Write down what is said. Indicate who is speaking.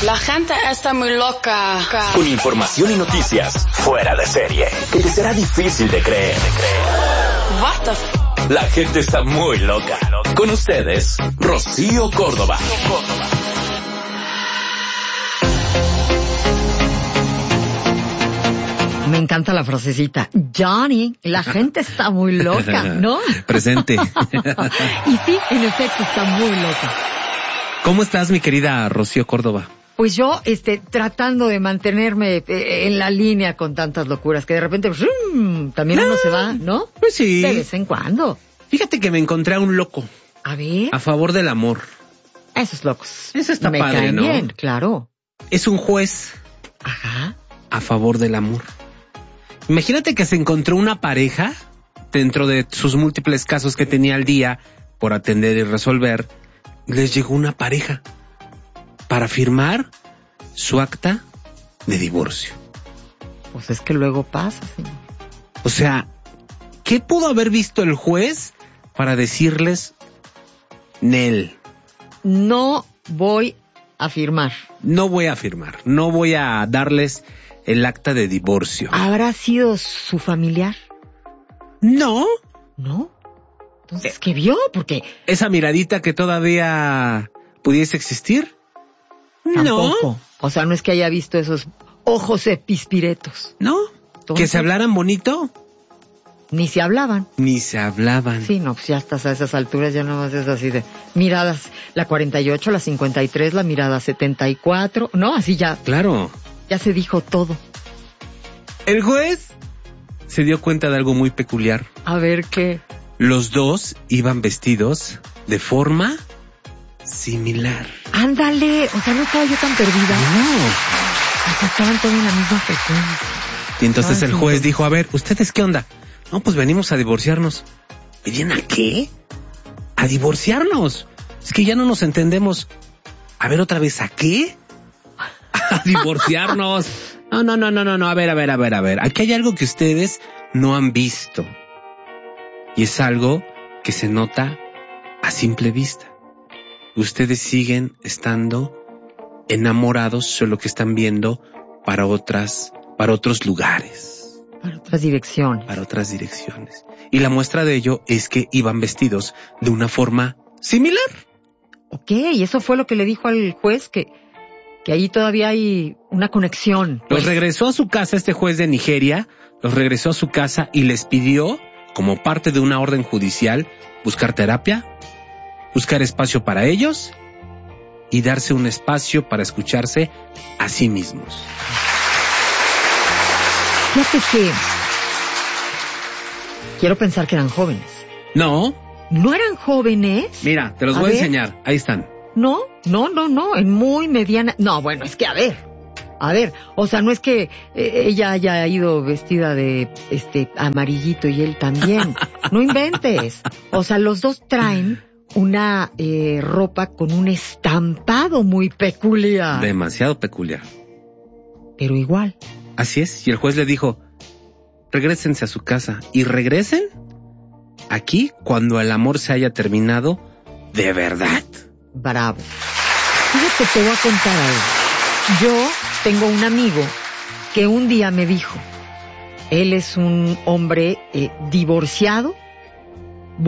Speaker 1: La gente está muy loca.
Speaker 2: Con información y noticias fuera de serie, que te será difícil de creer.
Speaker 1: What the f...
Speaker 2: La gente está muy loca. Con ustedes, Rocío Córdoba.
Speaker 3: Me encanta la frasecita. Johnny, la gente está muy loca, ¿no?
Speaker 4: Presente.
Speaker 3: Y sí, en efecto, está muy loca.
Speaker 4: ¿Cómo estás, mi querida Rocío Córdoba?
Speaker 3: Pues yo, tratando de mantenerme en la línea con tantas locuras que de repente, también uno se va, ¿no?
Speaker 4: Pues sí.
Speaker 3: De vez en cuando.
Speaker 4: Fíjate que me encontré a un loco.
Speaker 3: A ver.
Speaker 4: A favor del amor.
Speaker 3: Esos locos.
Speaker 4: Eso está
Speaker 3: me
Speaker 4: padre,
Speaker 3: caen
Speaker 4: ¿no?
Speaker 3: bien, claro.
Speaker 4: Es un juez.
Speaker 3: Ajá.
Speaker 4: A favor del amor. Imagínate que se encontró una pareja dentro de sus múltiples casos que tenía al día por atender y resolver. Les llegó una pareja para firmar su acta de divorcio.
Speaker 3: Pues es que luego pasa, señor.
Speaker 4: O sea, ¿qué pudo haber visto el juez para decirles, Nel?
Speaker 3: No voy a firmar.
Speaker 4: No voy a firmar, no voy a darles el acta de divorcio.
Speaker 3: ¿Habrá sido su familiar?
Speaker 4: No.
Speaker 3: ¿No? Entonces, ¿qué vio? Porque...
Speaker 4: ¿Esa miradita que todavía pudiese existir?
Speaker 3: Tampoco.
Speaker 4: No.
Speaker 3: O sea, no es que haya visto esos ojos epispiretos.
Speaker 4: No.
Speaker 3: Entonces,
Speaker 4: ¿Que se hablaran bonito?
Speaker 3: Ni se hablaban.
Speaker 4: Ni se hablaban.
Speaker 3: Sí, no, pues ya estás a esas alturas, ya nomás es así de miradas, la 48, la 53, la mirada 74, ¿no? Así ya.
Speaker 4: Claro.
Speaker 3: Ya se dijo todo.
Speaker 4: El juez se dio cuenta de algo muy peculiar.
Speaker 3: A ver qué.
Speaker 4: Los dos iban vestidos de forma similar.
Speaker 3: Ándale, o sea, no estaba yo tan perdida.
Speaker 4: No.
Speaker 3: O sea, estaban todos en la misma frecuencia.
Speaker 4: Y entonces el juez
Speaker 3: sí.
Speaker 4: dijo, a ver, ¿ustedes qué onda? No, pues venimos a divorciarnos. ¿Vienen a qué? A divorciarnos. Es que ya no nos entendemos. A ver, otra vez, ¿a qué? A divorciarnos. No. A ver. Aquí hay algo que ustedes no han visto. Y es algo que se nota a simple vista. Ustedes siguen estando enamorados, solo que están viendo para otros lugares.
Speaker 3: Para otras direcciones.
Speaker 4: Para otras direcciones. Y la muestra de ello es que iban vestidos de una forma similar.
Speaker 3: Ok, y eso fue lo que le dijo al juez, que ahí todavía hay una conexión.
Speaker 4: Los regresó a su casa este juez de Nigeria, los regresó a su casa y les pidió, como parte de una orden judicial, buscar terapia, buscar espacio para ellos y darse un espacio para escucharse a sí mismos.
Speaker 3: Fíjate que quiero pensar que eran jóvenes.
Speaker 4: No.
Speaker 3: ¿No eran jóvenes?
Speaker 4: Mira, te los voy a enseñar. Ahí están.
Speaker 3: No, en muy mediana... No, bueno, es que a ver, o sea, no es que ella haya ido vestida de amarillito y él también. No inventes. O sea, los dos traen una ropa con un estampado muy peculiar.
Speaker 4: Demasiado peculiar.
Speaker 3: Pero igual.
Speaker 4: Así es, y el juez le dijo, regrésense a su casa y regresen aquí cuando el amor se haya terminado de verdad.
Speaker 3: Bravo. Fíjate, te voy a contar algo. Yo tengo un amigo que un día me dijo, él es un hombre divorciado